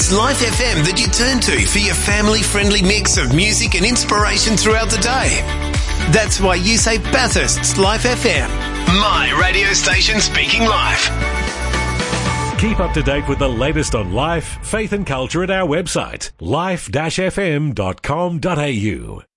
It's Life FM that you turn to for your family-friendly mix of music and inspiration throughout the day. That's why you say Bathurst's Life FM. My radio station speaking life. Keep up to date with the latest on life, faith and culture at our website, life-fm.com.au.